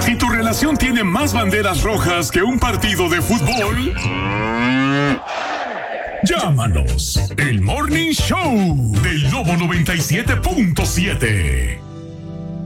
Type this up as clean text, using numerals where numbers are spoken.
Si tu relación tiene más banderas rojas que un partido de fútbol, llámanos. El Morning Show del Lobo 97.7.